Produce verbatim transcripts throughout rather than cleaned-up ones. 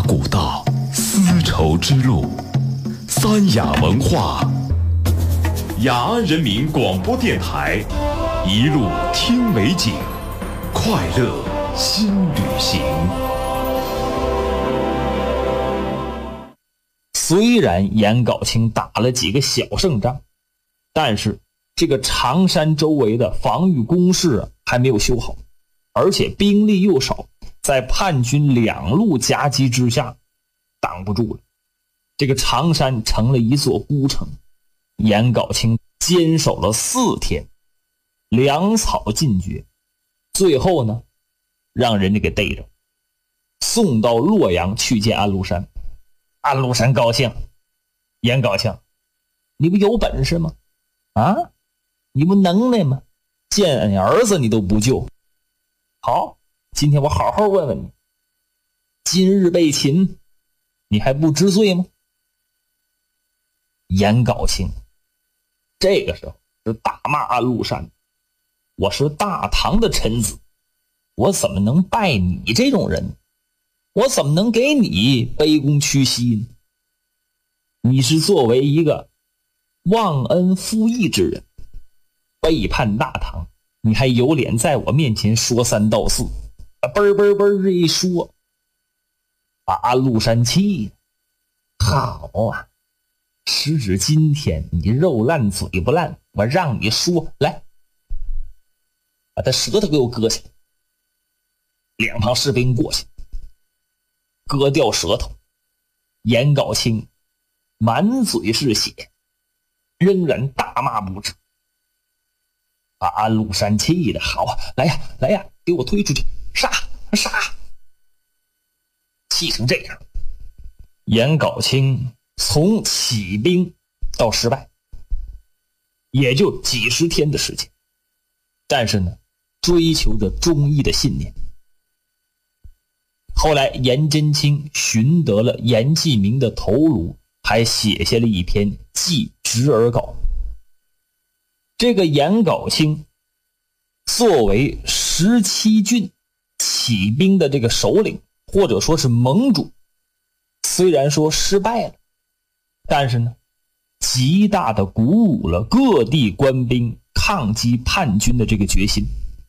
古道，丝绸之路，三雅文化，雅安人民广播电台，一路听美景，快乐新旅行。 虽然颜杲卿打了几个小胜仗，但是这个常山周围的防御工事啊还没有修好，而且兵力又少，在叛军两路夹击之下挡不住了。这个常山成了一座孤城，颜杲卿坚守了四天，粮草尽绝，最后呢让人家给逮着，送到洛阳去见安禄山。安禄山高兴，颜杲卿，你不有本事吗？啊，你不能耐吗？见你儿子你都不救。好，今天我好好问问你，今日被擒，你还不知罪吗？颜杲卿这个时候是大骂安禄山，我是大唐的臣子，我怎么能拜你这种人？我怎么能给你卑躬屈膝呢？你是作为一个忘恩负义之人，背叛大唐，你还有脸在我面前说三道四，嘣嘣嘣这一说，把安禄山气的。好啊，时至今天你肉烂嘴不烂，我让你说，来，把他舌头给我割下来。两旁士兵过去割掉舌头，颜杲卿满嘴是血，仍然大骂不止，把安禄山气的。好啊，来呀来呀，给我推出去，杀杀！气成这样，颜杲卿从起兵到失败也就几十天的时间，但是呢追求着忠义的信念。后来颜真卿寻得了颜季明的头颅，还写下了一篇祭侄儿稿。这个颜杲卿作为十七郡起兵的这个首领，或者说是盟主，虽然说失败了，但是呢极大的鼓舞了各地官兵抗击叛军的这个决心。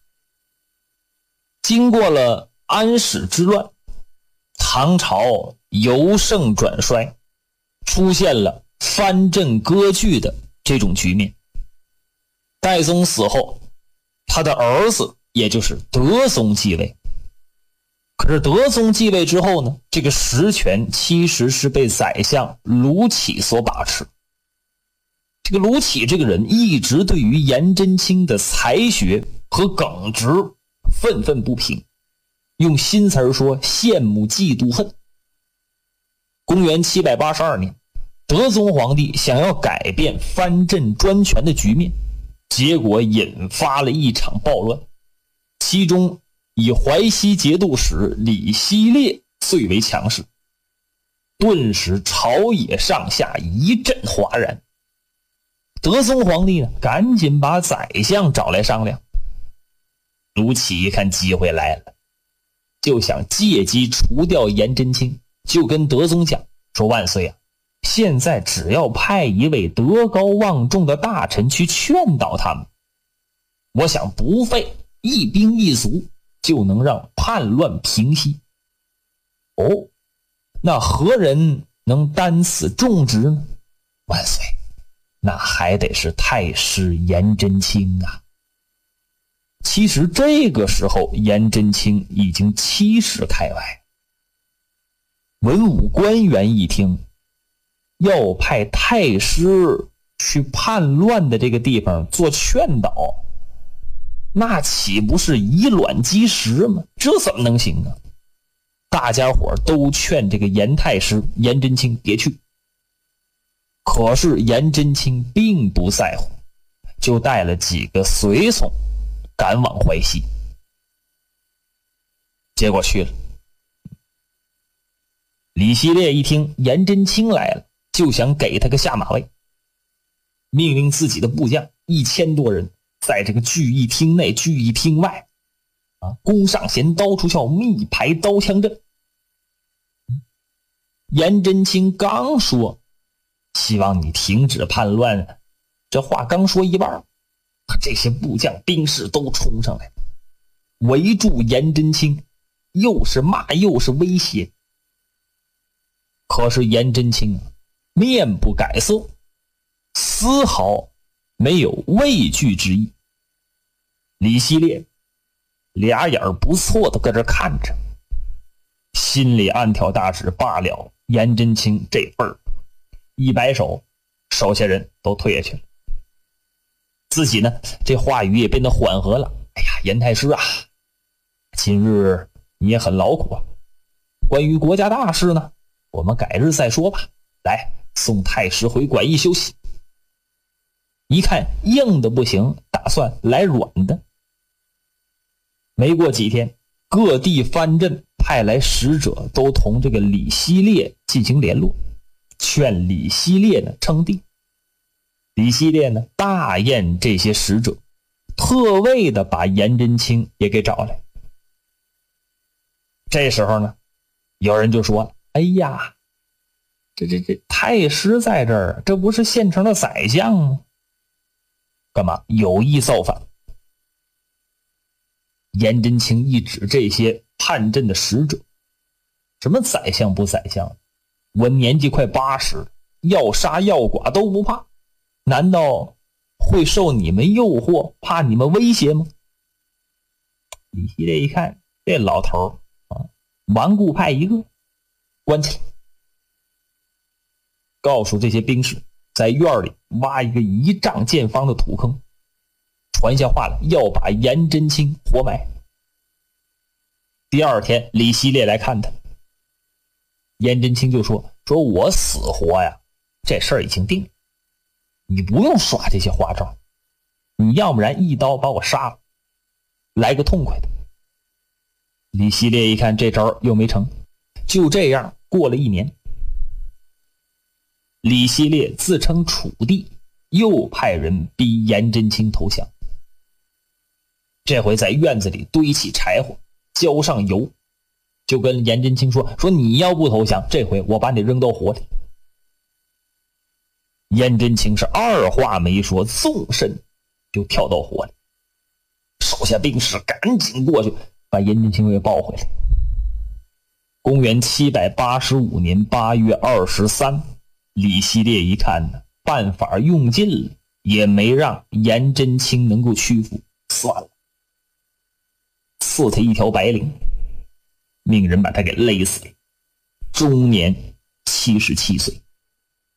经过了安史之乱，唐朝由盛转衰，出现了藩镇割据的这种局面。代宗死后，他的儿子也就是德宗继位。可是德宗继位之后呢，这个实权其实是被宰相卢杞所把持。这个卢杞这个人一直对于颜真卿的才学和耿直愤愤不平，用新词儿说，羡慕嫉妒恨。公元七百八十二年，德宗皇帝想要改变藩镇专权的局面，结果引发了一场暴乱，其中以淮西节度使李希烈最为强势，顿时朝野上下一阵哗然。德宗皇帝呢，赶紧把宰相找来商量。卢杞一看机会来了，就想借机除掉颜真卿，就跟德宗讲说，万岁啊，现在只要派一位德高望重的大臣去劝导他们，我想不费一兵一卒就能让叛乱平息。哦，那何人能担此重职呢？万岁，那还得是太师颜真卿啊。其实这个时候颜真卿已经七十开外，文武官员一听要派太师去叛乱的这个地方做劝导，那岂不是以卵击石吗？这怎么能行啊？大家伙都劝这个颜太师颜真卿别去，可是颜真卿并不在乎，就带了几个随从赶往淮西。结果去了，李希烈一听颜真卿来了，就想给他个下马威，命令自己的部将一千多人在这个聚义厅内聚义厅外啊，弓上弦刀出鞘，密排刀枪阵。 颜真卿刚说希望你停止叛乱，这话刚说一半，这些部将兵士都冲上来围住颜真卿，又是骂又是威胁。可是颜真卿啊，面不改色，丝毫没有畏惧之意。李希烈俩眼不错的搁这看着，心里暗挑大指，罢了颜真卿这份儿，一摆手，手下人都退下去了。自己呢，这话语也变得缓和了。哎呀，颜太师啊，今日你也很劳苦啊，关于国家大事呢，我们改日再说吧。来，送太师回馆驿休息。一看硬的不行，打算来软的。没过几天，各地藩镇派来使者，都同这个李希烈进行联络，劝李希烈呢称帝。李希烈呢大宴这些使者，特为的把颜真卿也给找来。这时候呢，有人就说了：“哎呀，这这这太师在这儿，这不是现成的宰相吗？干嘛有意造反？”颜真卿一指这些叛阵的使者，什么宰相不宰相，我年纪快八十了，要杀要剐都不怕，难道会受你们诱惑，怕你们威胁吗？李希烈一看这老头啊，顽固派一个，关起来，告诉这些兵士在院里挖一个一丈见方的土坑，传下话来，要把颜真卿活埋。第二天李希烈来看他，颜真卿就说说我死活呀，这事儿已经定了，你不用耍这些花招，你要不然一刀把我杀了，来个痛快的。李希烈一看这招又没成，就这样过了一年，李希烈自称楚帝，又派人逼颜真卿投降。这回在院子里堆起柴火，浇上油，就跟颜真卿说说你要不投降，这回我把你扔到火里。颜真卿是二话没说，纵身就跳到火里，手下兵士赶紧过去把颜真卿给抱回来。公元七百八十五年八月二十三，李希烈一看呢，办法用尽了，也没让颜真卿能够屈服，算了，赐他一条白绫，命人把他给勒死了，终年七十七岁。